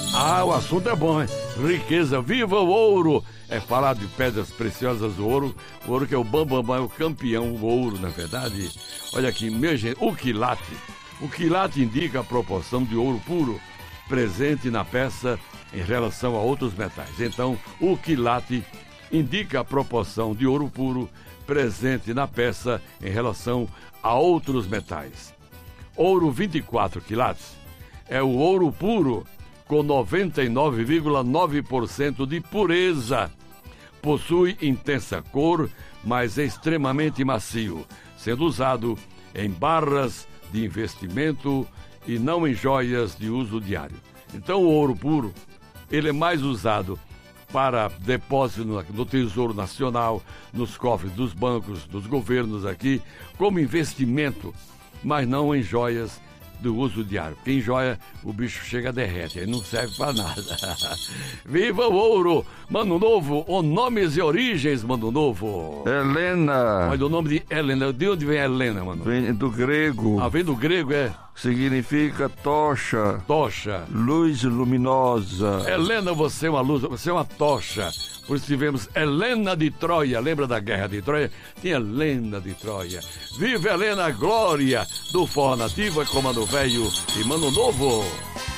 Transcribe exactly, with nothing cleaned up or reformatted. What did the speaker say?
Ah, o assunto é bom, hein? Riqueza, viva o ouro! É falar de pedras preciosas do ouro, o ouro que é o bambambam, bam, bam, é o campeão, o ouro, na verdade. Olha aqui, meu gente, o quilate. O quilate indica a proporção de ouro puro presente na peça em relação a outros metais. Então, o quilate indica a proporção de ouro puro presente na peça em relação a outros metais. Ouro vinte e quatro quilates é o ouro puro com noventa e nove vírgula nove por cento de pureza. Possui intensa cor, mas é extremamente macio, sendo usado em barras de investimento e não em joias de uso diário. Então, o ouro puro, ele é mais usado para depósito no, no Tesouro Nacional, nos cofres dos bancos, dos governos aqui, como investimento, mas não em joias do uso diário. Porque em joia o bicho chega derrete, aí não serve para nada. Viva o ouro! Mano Novo, o nomes e origens, Mano Novo. Helena. Olha o nome de Helena. De onde vem Helena, mano? Vem do grego. Ah, vem do grego, é? Significa tocha. Tocha. Luz luminosa. Helena, você é uma luz, você é uma tocha. Por isso tivemos Helena de Troia. Lembra da guerra de Troia? Tinha Helena de Troia. Viva Helena, glória do forró nativo, é Comando Velho e Mano Novo.